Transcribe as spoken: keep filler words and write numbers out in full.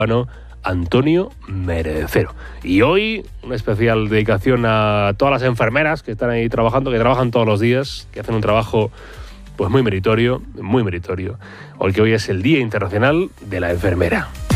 Antonio Merecero. Y hoy una especial dedicación a todas las enfermeras que están ahí trabajando, que trabajan todos los días, que hacen un trabajo pues muy meritorio, muy meritorio. Hoy que hoy es el Día Internacional de la Enfermera.